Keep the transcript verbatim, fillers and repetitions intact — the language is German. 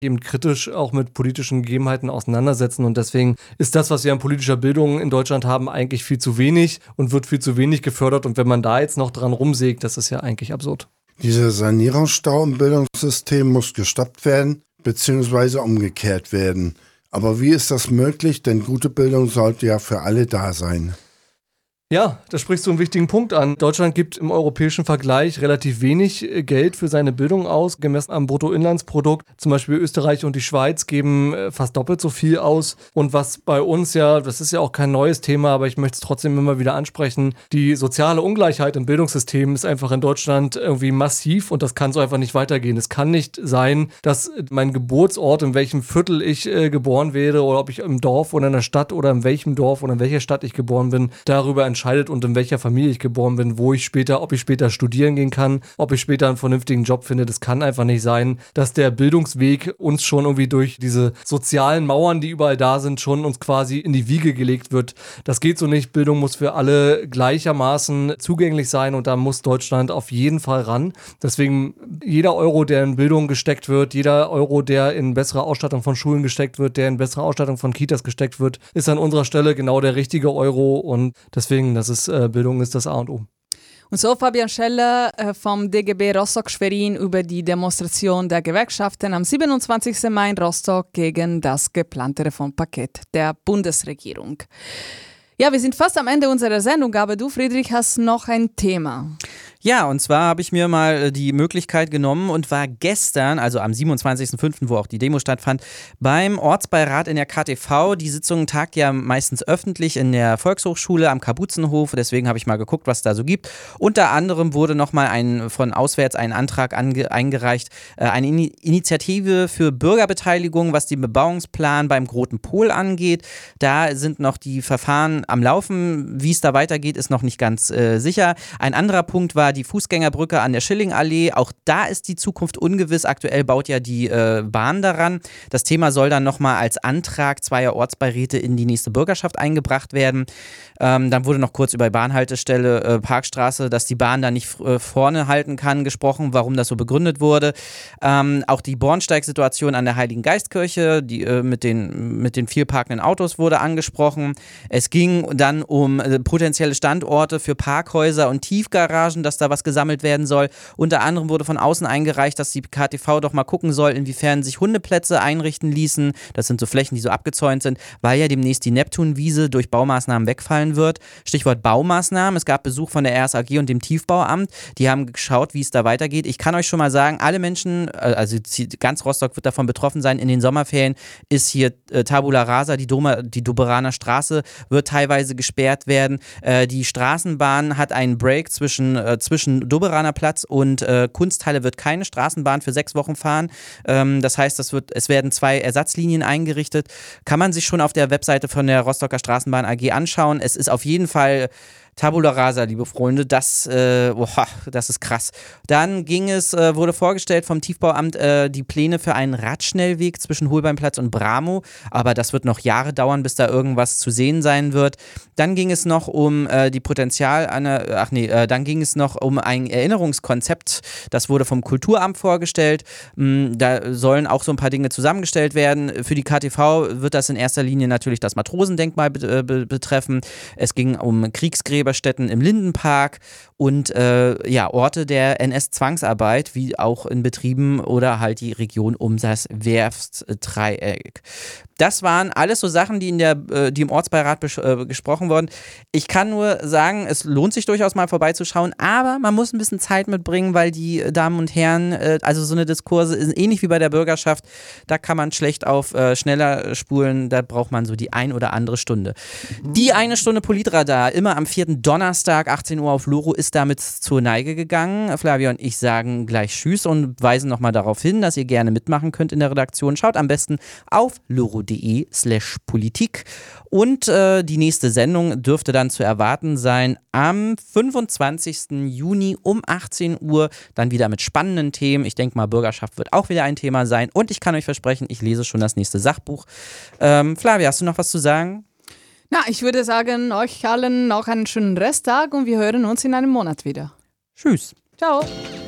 eben kritisch auch mit politischen Gegebenheiten auseinandersetzen. Und deswegen ist das, was wir an politischer Bildung in Deutschland haben, eigentlich viel zu wenig und wird viel zu wenig gefördert. Und wenn man da jetzt noch dran rumsägt, das ist ja eigentlich absurd. Dieser Sanierungsstau im Bildungssystem muss gestoppt werden, beziehungsweise umgekehrt werden. Aber wie ist das möglich? Denn gute Bildung sollte ja für alle da sein. Ja, da sprichst du einen wichtigen Punkt an. Deutschland gibt im europäischen Vergleich relativ wenig Geld für seine Bildung aus, gemessen am Bruttoinlandsprodukt. Zum Beispiel Österreich und die Schweiz geben fast doppelt so viel aus. Und was bei uns ja, das ist ja auch kein neues Thema, aber ich möchte es trotzdem immer wieder ansprechen, die soziale Ungleichheit im Bildungssystem ist einfach in Deutschland irgendwie massiv und das kann so einfach nicht weitergehen. Es kann nicht sein, dass mein Geburtsort, in welchem Viertel ich äh, geboren werde oder ob ich im Dorf oder in der Stadt oder in welchem Dorf oder in welcher Stadt ich geboren bin, darüber entscheidet und in welcher Familie ich geboren bin, wo ich später, ob ich später studieren gehen kann, ob ich später einen vernünftigen Job finde. Das kann einfach nicht sein, dass der Bildungsweg uns schon irgendwie durch diese sozialen Mauern, die überall da sind, schon uns quasi in die Wiege gelegt wird. Das geht so nicht. Bildung muss für alle gleichermaßen zugänglich sein und da muss Deutschland auf jeden Fall ran. Deswegen jeder Euro, der in Bildung gesteckt wird, jeder Euro, der in bessere Ausstattung von Schulen gesteckt wird, der in bessere Ausstattung von Kitas gesteckt wird, ist an unserer Stelle genau der richtige Euro und deswegen Das ist, äh, Bildung ist das A und O. Und so Fabian Scheller äh, vom D G B Rostock-Schwerin über die Demonstration der Gewerkschaften am siebenundzwanzigsten Mai in Rostock gegen das geplante Reformpaket der Bundesregierung. Ja, wir sind fast am Ende unserer Sendung, aber du, Friedrich, hast noch ein Thema. Ja, und zwar habe ich mir mal die Möglichkeit genommen und war gestern, also am siebenundzwanzigsten fünften, wo auch die Demo stattfand, beim Ortsbeirat in der K T V. Die Sitzung tagt ja meistens öffentlich in der Volkshochschule am Kapuzenhof. Deswegen habe ich mal geguckt, was es da so gibt. Unter anderem wurde nochmal ein, von auswärts ein Antrag ange, eingereicht, äh, eine In- Initiative für Bürgerbeteiligung, was den Bebauungsplan beim Großen Pol angeht. Da sind noch die Verfahren am Laufen. Wie es da weitergeht, ist noch nicht ganz äh, sicher. Ein anderer Punkt war die Fußgängerbrücke an der Schillingallee. Auch da ist die Zukunft ungewiss. Aktuell baut ja die äh, Bahn daran. Das Thema soll dann nochmal als Antrag zweier Ortsbeiräte in die nächste Bürgerschaft eingebracht werden. Ähm, dann wurde noch kurz über Bahnhaltestelle äh, Parkstraße, dass die Bahn da nicht äh, vorne halten kann, gesprochen, warum das so begründet wurde. Ähm, auch die Bornsteigsituation an der Heiligen Geistkirche, die, äh, mit, den, mit den viel parkenden Autos wurde angesprochen. Es ging dann um äh, potenzielle Standorte für Parkhäuser und Tiefgaragen, dass da was gesammelt werden soll. Unter anderem wurde von außen eingereicht, dass die K T V doch mal gucken soll, inwiefern sich Hundeplätze einrichten ließen. Das sind so Flächen, die so abgezäunt sind, weil ja demnächst die Neptunwiese durch Baumaßnahmen wegfallen wird. Stichwort Baumaßnahmen. Es gab Besuch von der R S A G und dem Tiefbauamt. Die haben geschaut, wie es da weitergeht. Ich kann euch schon mal sagen, alle Menschen, also ganz Rostock wird davon betroffen sein. In den Sommerferien ist hier äh, Tabula Rasa, die, Doma, die Doberaner Straße wird teilweise gesperrt werden. Äh, die Straßenbahn hat einen Break zwischen äh, zwischen Doberaner Platz und äh, Kunsthalle wird keine Straßenbahn für sechs Wochen fahren. Ähm, das heißt, das wird, es werden zwei Ersatzlinien eingerichtet. Kann man sich schon auf der Webseite von der Rostocker Straßenbahn A G anschauen. Es ist auf jeden Fall Tabula Rasa, liebe Freunde, das, äh, oha, das ist krass. Dann ging es, äh, wurde vorgestellt vom Tiefbauamt äh, die Pläne für einen Radschnellweg zwischen Holbeinplatz und Bramo, aber das wird noch Jahre dauern, bis da irgendwas zu sehen sein wird. Dann ging es noch um äh, die Potenzial, eine, ach nee, äh, dann ging es noch um ein Erinnerungskonzept, das wurde vom Kulturamt vorgestellt. Mm, da sollen auch so ein paar Dinge zusammengestellt werden. Für die K T V wird das in erster Linie natürlich das Matrosendenkmal be- be- betreffen. Es ging um Kriegsgräber Stätten im Lindenpark und äh, ja, Orte der N S-Zwangsarbeit, wie auch in Betrieben oder halt die Region um das Werftsdreieck. Das waren alles so Sachen, die, in der, äh, die im Ortsbeirat bes- äh, gesprochen wurden. Ich kann nur sagen, es lohnt sich durchaus mal vorbeizuschauen, aber man muss ein bisschen Zeit mitbringen, weil die Damen und Herren, äh, also so eine Diskurse ist ähnlich wie bei der Bürgerschaft, da kann man schlecht auf äh, schneller spulen, da braucht man so die ein oder andere Stunde. Die eine Stunde Politradar, immer am vierten Donnerstag, achtzehn Uhr auf Loro, ist damit zur Neige gegangen. Flavia und ich sagen gleich Tschüss und weisen nochmal darauf hin, dass ihr gerne mitmachen könnt in der Redaktion. Schaut am besten auf loro.de slash Politik und äh, die nächste Sendung dürfte dann zu erwarten sein am fünfundzwanzigsten Juni um achtzehn Uhr, dann wieder mit spannenden Themen. Ich denke mal, Bürgerschaft wird auch wieder ein Thema sein und ich kann euch versprechen, ich lese schon das nächste Sachbuch. Ähm, Flavia, hast du noch was zu sagen? Na, ich würde sagen, euch allen noch einen schönen Resttag und wir hören uns in einem Monat wieder. Tschüss. Ciao.